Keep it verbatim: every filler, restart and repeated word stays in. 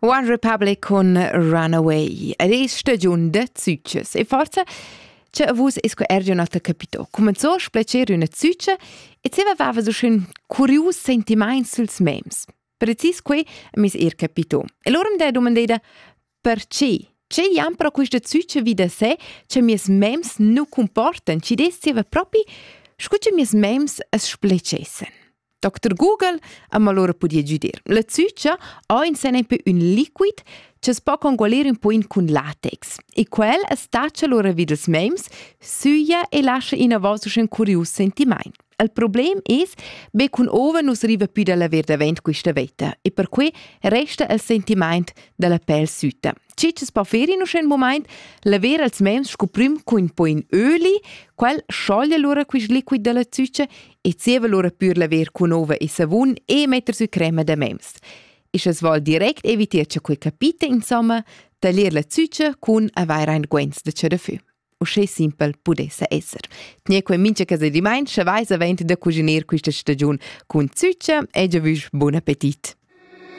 One Republic con Runaway. Ed è stagione de zütches. E forza c'è a vus esco ergionata capito. Comenzò a splacere una zütche e se aveva so schön curios sentiments suls memes. Precis qui mis er capito. E loro mi domandeda perché? C'è jam pro questa zütche vida se che mis memes nu comportan, ci destiva proprio scuccia mis memes as splecesen. doctor Google ha malora podia giudere. La zütche ha in sempre un liquid che si può congualire un po' in con latex. E quel staccia loro viders memes, suia e lascia in a voce un curioso sentimento. Il problema è che con ova non si arriva più dalla verde vent questa vita e per cui resta il sentimento della pelle süta. Ci si può fare in un momento lavare els memes scoprim con un po' in oli, quel scioglie loro quel liquid della zütche e zieva loro pur lavare con ova e savun e metter su crema de memes. E si vuol direct evitare che quei capite, insomma, tagliare la zütche con a vaira in guens de ce de fü. Usce simpel pudesse esser. Tnie quei mince che se dimain, se vais avent de cucinare questa stagione con zütche e già vus buon appetit.